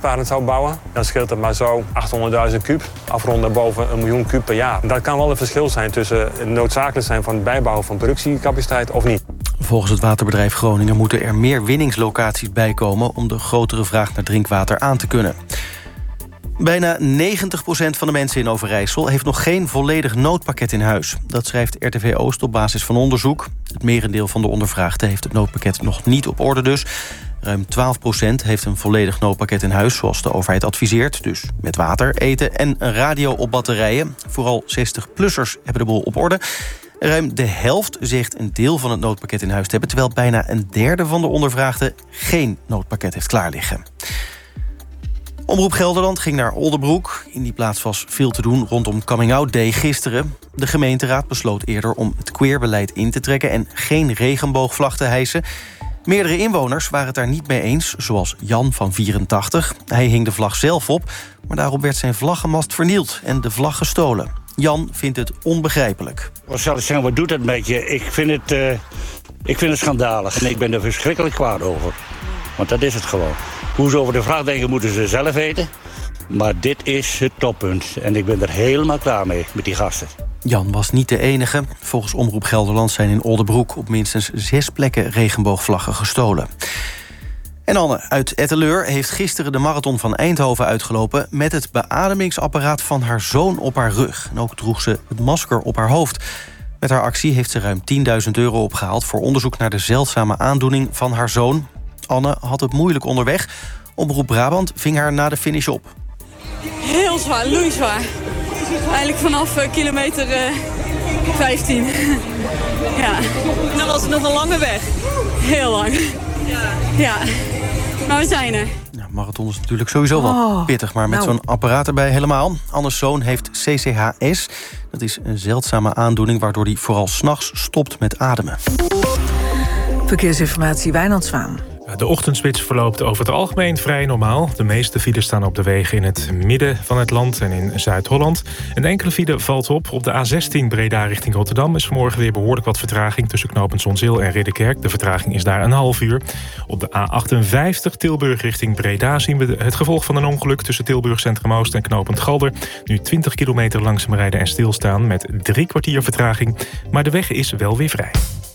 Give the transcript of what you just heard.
energiebesparend zou bouwen, dan scheelt het maar zo 800.000 kuub. Afronden boven 1 miljoen kuub per jaar. Dat kan wel een verschil zijn tussen het noodzakelijk zijn van het bijbouwen van productiecapaciteit of niet. Volgens het waterbedrijf Groningen moeten er meer winningslocaties bijkomen om de grotere vraag naar drinkwater aan te kunnen. Bijna 90% van de mensen in Overijssel heeft nog geen volledig noodpakket in huis. Dat schrijft RTV Oost op basis van onderzoek. Het merendeel van de ondervraagden heeft het noodpakket nog niet op orde dus. Ruim 12% heeft een volledig noodpakket in huis, zoals de overheid adviseert. Dus met water, eten en een radio op batterijen. Vooral 60-plussers hebben de boel op orde. Ruim de helft zegt een deel van het noodpakket in huis te hebben, terwijl bijna een derde van de ondervraagden geen noodpakket heeft klaar liggen. Omroep Gelderland ging naar Oldebroek. In die plaats was veel te doen rondom Coming Out Day gisteren. De gemeenteraad besloot eerder om het queerbeleid in te trekken en geen regenboogvlag te hijsen. Meerdere inwoners waren het daar niet mee eens, zoals Jan van 84. Hij hing de vlag zelf op, maar daarop werd zijn vlaggenmast vernield en de vlag gestolen. Jan vindt het onbegrijpelijk. Wat zal ik zeggen, wat doet dat met je? Ik vind het schandalig en ik ben er verschrikkelijk kwaad over. Want dat is het gewoon. Hoe ze over de vraag denken moeten ze zelf weten. Maar dit is het toppunt. En ik ben er helemaal klaar mee met die gasten. Jan was niet de enige. Volgens Omroep Gelderland zijn in Oldebroek op minstens 6 plekken regenboogvlaggen gestolen. En Anne uit Etteleur heeft gisteren de marathon van Eindhoven uitgelopen met het beademingsapparaat van haar zoon op haar rug. En ook droeg ze het masker op haar hoofd. Met haar actie heeft ze ruim €10.000 opgehaald voor onderzoek naar de zeldzame aandoening van haar zoon. Anne had het moeilijk onderweg. Omroep Brabant ving haar na de finish op. Heel zwaar, loeizwaar. Eigenlijk vanaf kilometer 15. Ja. Dan was het nog een lange weg. Heel lang. Ja. Maar we zijn er. Ja, marathon is natuurlijk sowieso wel pittig, maar met zo'n apparaat erbij helemaal. Anne's zoon heeft CCHS. Dat is een zeldzame aandoening waardoor hij vooral 's nachts stopt met ademen. Verkeersinformatie, Wijnand Zwaan. De ochtendspits verloopt over het algemeen vrij normaal. De meeste files staan op de wegen in het midden van het land en in Zuid-Holland. Een enkele file valt op. Op de A16 Breda richting Rotterdam is vanmorgen weer behoorlijk wat vertraging tussen knooppunt Zonzeel en Ridderkerk. De vertraging is daar een half uur. Op de A58 Tilburg richting Breda zien we het gevolg van een ongeluk tussen Tilburg Centrum Oost en knooppunt Galder. Nu 20 kilometer langzaam rijden en stilstaan met 3 kwartier vertraging. Maar de weg is wel weer vrij.